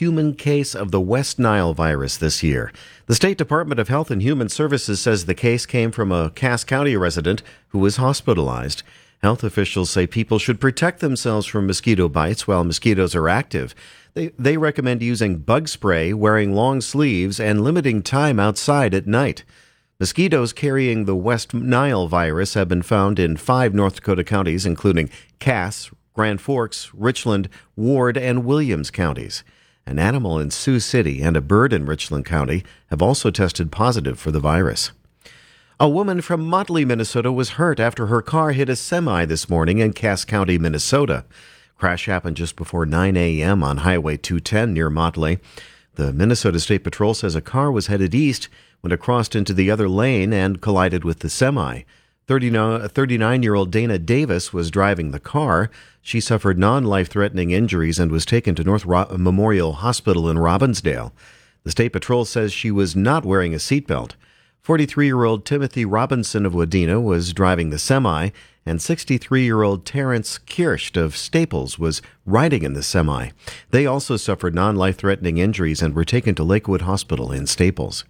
human case of the West Nile virus this year. The State Department of Health and Human Services says the case came from a Cass County resident who was hospitalized. Health officials say people should protect themselves from mosquito bites while mosquitoes are active. They recommend using bug spray, wearing long sleeves, and limiting time outside at night. Mosquitoes carrying the West Nile virus have been found in 5 North Dakota counties, including Cass, Grand Forks, Richland, Ward, and Williams counties. An animal in Sioux City and a bird in Richland County have also tested positive for the virus. A woman from Motley, Minnesota was hurt after her car hit a semi this morning in Cass County, Minnesota. Crash happened just before 9 a.m. on Highway 210 near Motley. The Minnesota State Patrol says a car was headed east when it crossed into the other lane and collided with the semi. 39-year-old Dana Davis was driving the car. She suffered non-life-threatening injuries and was taken to North Memorial Hospital in Robbinsdale. The State Patrol says she was not wearing a seatbelt. 43-year-old Timothy Robinson of Wadena was driving the semi, and 63-year-old Terrence Kirsch of Staples was riding in the semi. They also suffered non-life-threatening injuries and were taken to Lakewood Hospital in Staples.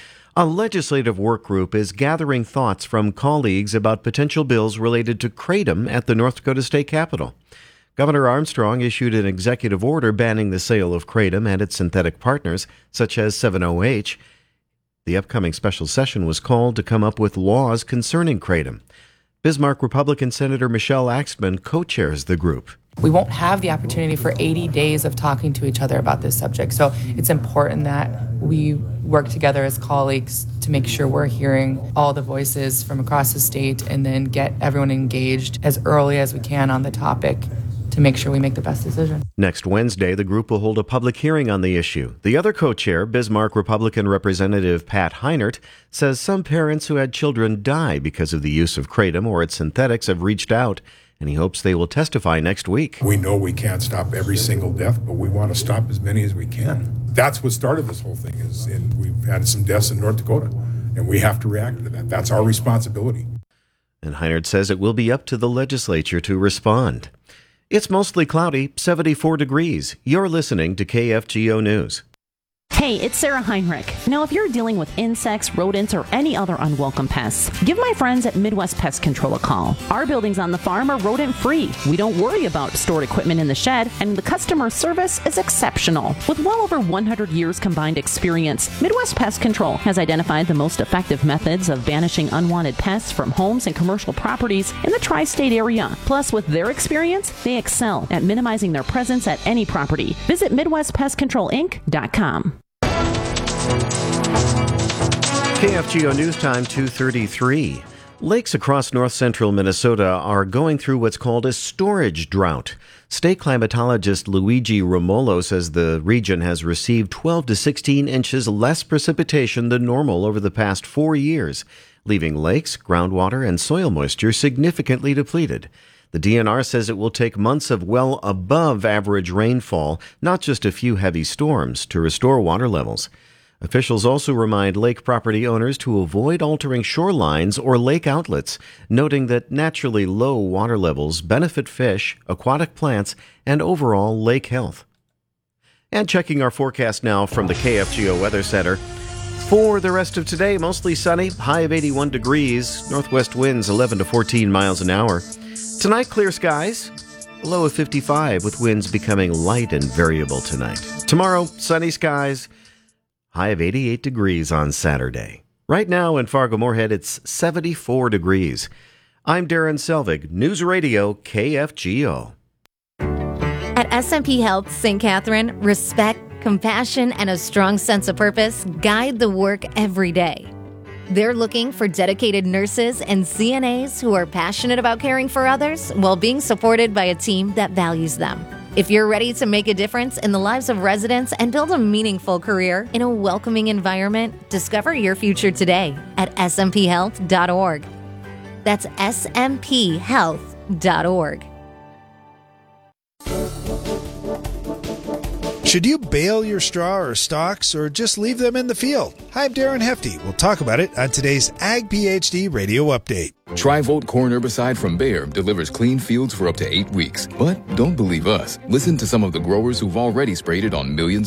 A legislative work group is gathering thoughts from colleagues about potential bills related to kratom at the North Dakota State Capitol. Governor Armstrong issued an executive order banning the sale of kratom and its synthetic partners, such as 7-OH. The upcoming special session was called to come up with laws concerning kratom. Bismarck Republican Senator Michelle Axman co-chairs the group. We won't have the opportunity for 80 days of talking to each other about this subject. So it's important that we work together as colleagues to make sure we're hearing all the voices from across the state and then get everyone engaged as early as we can on the topic to make sure we make the best decision. Next Wednesday, the group will hold a public hearing on the issue. The other co-chair, Bismarck Republican Representative Pat Heinert, says some parents who had children die because of the use of kratom or its synthetics have reached out, and he hopes they will testify next week. We know we can't stop every single death, but we want to stop as many as we can. That's what started this whole thing, and we've had some deaths in North Dakota, and we have to react to that. That's our responsibility. And Heinert says it will be up to the legislature to respond. It's mostly cloudy, 74 degrees. You're listening to KFGO News. Hey, it's Sarah Heinrich. Now, if you're dealing with insects, rodents, or any other unwelcome pests, give my friends at Midwest Pest Control a call. Our buildings on the farm are rodent-free. We don't worry about stored equipment in the shed, and the customer service is exceptional. With well over 100 years combined experience, Midwest Pest Control has identified the most effective methods of banishing unwanted pests from homes and commercial properties in the tri-state area. Plus, with their experience, they excel at minimizing their presence at any property. Visit MidwestPestControlInc.com. KFGO News Time 2:33. Lakes across north-central Minnesota are going through what's called a storage drought. State climatologist Luigi Romolo says the region has received 12 to 16 inches less precipitation than normal over the past 4 years, leaving lakes, groundwater, and soil moisture significantly depleted. The DNR says it will take months of well above average rainfall, not just a few heavy storms, to restore water levels. Officials also remind lake property owners to avoid altering shorelines or lake outlets, noting that naturally low water levels benefit fish, aquatic plants, and overall lake health. And checking our forecast now from the KFGO Weather Center. For the rest of today, mostly sunny, high of 81 degrees, northwest winds 11 to 14 miles an hour. Tonight, clear skies, low of 55 with winds becoming light and variable tonight. Tomorrow, sunny skies, high of 88 degrees on Saturday. Right now in Fargo-Moorhead, it's 74 degrees. I'm Darren Selvig, News Radio KFGO. At SMP Health St. Catherine, respect, compassion, and a strong sense of purpose guide the work every day. They're looking for dedicated nurses and CNAs who are passionate about caring for others while being supported by a team that values them. If you're ready to make a difference in the lives of residents and build a meaningful career in a welcoming environment, discover your future today at smphealth.org. That's smphealth.org. Should you bale your straw or stalks or just leave them in the field? Hi, I'm Darren Hefty. We'll talk about it on today's Ag PhD Radio Update. Tri-Volt corn herbicide from Bayer delivers clean fields for up to 8 weeks. But don't believe us. Listen to some of the growers who've already sprayed it on millions